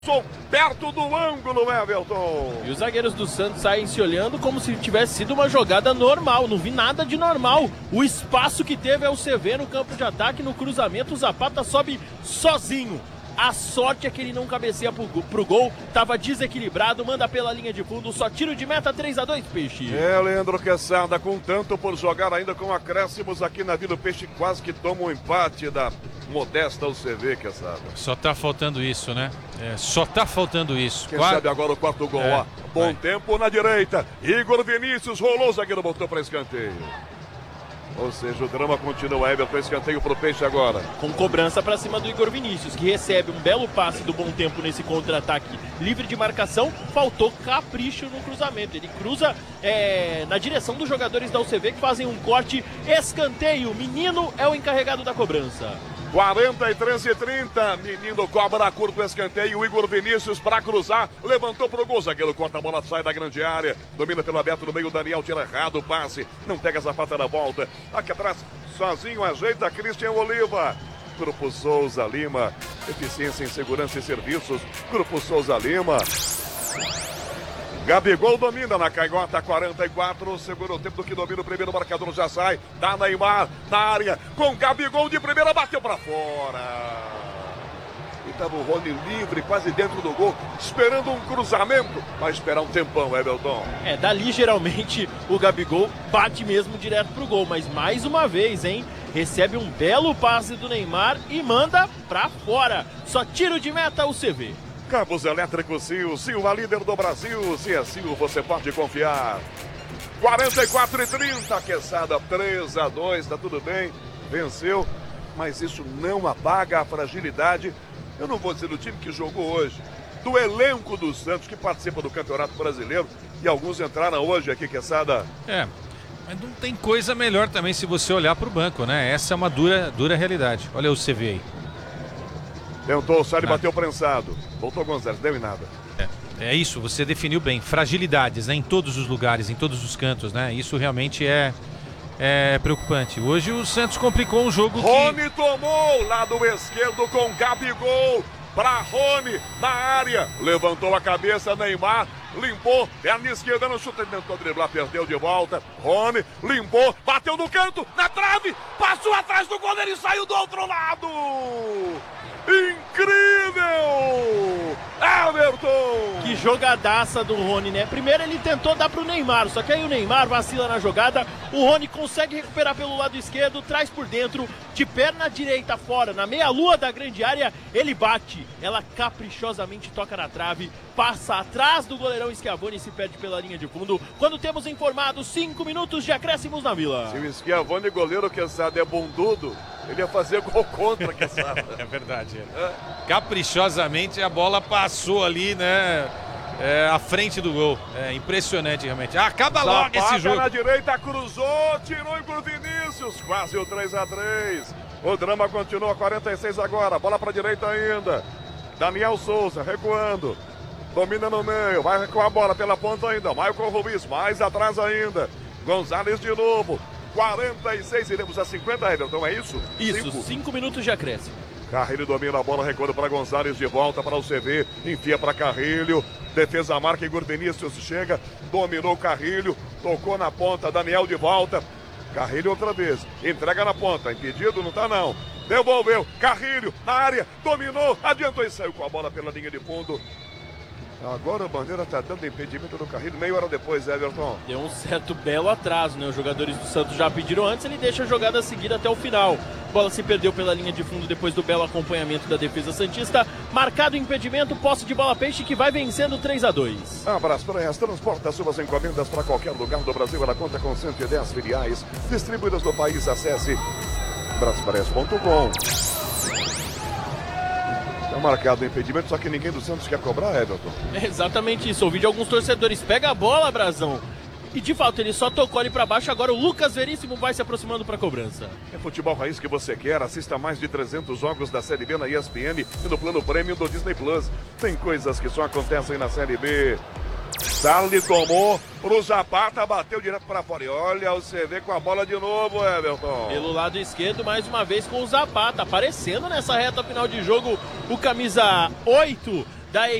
Sou perto do ângulo, Everton. E os zagueiros do Santos saem se olhando como se tivesse sido uma jogada normal. Não vi nada de normal. O espaço que teve é o CV no campo de ataque, no cruzamento, o Zapata sobe sozinho. A sorte é que ele não cabeceia pro gol, tava desequilibrado, manda pela linha de fundo, só tiro de meta, 3-2, Peixe. Leandro Quesada, com tanto por jogar ainda com acréscimos aqui na Vila, o Peixe quase que toma um empate da modesta UCV, Quesada. Só tá faltando isso, né? Só tá faltando isso. Quem sabe agora o quarto gol, ó. Bom tempo na direita, Igor Vinícius rolou, o zagueiro voltou para escanteio. Ou seja, o drama continua. Everton, escanteio pro Peixe agora. Com cobrança para cima do Igor Vinícius, que recebe um belo passe do Bom Tempo nesse contra-ataque livre de marcação. Faltou capricho no cruzamento. Ele cruza na direção dos jogadores da UCV, que fazem um corte. Escanteio. Menino é o encarregado da cobrança. 43-30, menino cobra curto o escanteio, o Igor Vinícius para cruzar, levantou pro gol, zagueiro corta a bola, sai da grande área, domina pelo aberto no meio, o Daniel tira errado o passe, não pega a Zapata na volta, aqui atrás, sozinho, ajeita Christian Oliva. Grupo Souza Lima, eficiência em segurança e serviços, Grupo Souza Lima. Gabigol domina na canhota, 44, segundo tempo do que domina o primeiro marcador, já sai, dá Neymar na área, com Gabigol de primeira, bateu pra fora. E tava o Rony livre, quase dentro do gol, esperando um cruzamento, vai esperar um tempão, Everton. Dali geralmente o Gabigol bate mesmo direto pro gol, mas mais uma vez, hein, recebe um belo passe do Neymar e manda pra fora. Só tiro de meta o CV. Cabos elétricos Sil, Sil, a líder do Brasil. Se é Sil, você pode confiar. 44-30, Quesada, 3-2, tá tudo bem, venceu, mas isso não apaga a fragilidade, eu não vou dizer do time que jogou hoje, do elenco do Santos que participa do Campeonato Brasileiro, e alguns entraram hoje aqui, Quesada. Mas não tem coisa melhor também se você olhar pro banco, né? Essa é uma dura realidade. Olha o CV aí. Tentou, sai e bateu prensado. Voltou Gonzalez, deu em nada. É isso, você definiu bem. Fragilidades, né? Em todos os lugares, em todos os cantos, né? Isso realmente é preocupante. Hoje o Santos complicou um jogo Rony tomou, lado esquerdo com Gabigol. Pra Rony, na área. Levantou a cabeça, Neymar. Limpou, perna esquerda no chute. Tentou driblar, perdeu de volta. Rony, limpou, bateu no canto, na trave. Passou atrás do goleiro e saiu do outro lado. Incrível! Everton! Que jogadaça do Rony, né? Primeiro ele tentou dar pro Neymar, só que aí o Neymar vacila na jogada, o Rony consegue recuperar pelo lado esquerdo, traz por dentro, de perna direita fora, na meia-lua da grande área, ele bate, ela caprichosamente toca na trave, passa atrás do goleirão Schiavone e se perde pela linha de fundo, quando temos informados 5 minutos de acréscimos na Vila. Se o Schiavone, goleiro, Quesada, é bundudo, ele ia fazer gol contra, Quesada. É verdade. Caprichosamente a bola passou ali, né? À frente do gol. É impressionante, realmente. Acaba logo esse jogo. Na direita, cruzou, tirou o Vinícius. Quase o 3-3. O drama continua, 46 agora. Bola pra direita ainda. Daniel Souza recuando. Domina no meio. Vai com a bola pela ponta ainda. Michael Ruiz, mais atrás ainda. Gonzalez de novo. 46, iremos a 50, Everton, é isso? Isso, 5 minutos de acréscimo. Carrilho domina a bola, recuando para Gonzalez, de volta para o CV, enfia para Carrilho, defesa marca, Igor Vinícius chega, dominou Carrilho, tocou na ponta, Daniel de volta, Carrilho outra vez, entrega na ponta, impedido, não tá não, devolveu, Carrilho na área, dominou, adiantou e saiu com a bola pela linha de fundo. Agora o Bandeira tá dando impedimento do Carrilho, meia hora depois, Everton. Deu um certo belo atraso, né? Os jogadores do Santos já pediram antes, ele deixa a jogada seguir até o final. A bola se perdeu pela linha de fundo depois do belo acompanhamento da defesa santista. Marcado o impedimento, posse de bola Peixe que vai vencendo 3-2. Abraço para as transporta suas encomendas para qualquer lugar do Brasil. Ela conta com 110 filiais distribuídas no país. Acesse braspress.com. Tá marcado o impedimento, só que ninguém do Santos quer cobrar, Everton. É exatamente isso. Ouvi de alguns torcedores. Pega a bola, Brazão. E de fato, ele só tocou ali pra baixo. Agora o Lucas Veríssimo vai se aproximando pra cobrança. É futebol raiz que você quer. Assista mais de 300 jogos da Série B na ESPN e no plano prêmio do Disney Plus. Tem coisas que só acontecem na Série B. Sarli tomou pro Zapata, bateu direto para fora. E olha o CV com a bola de novo, Everton. Pelo lado esquerdo, mais uma vez com o Zapata. Aparecendo nessa reta final de jogo, o camisa 8 da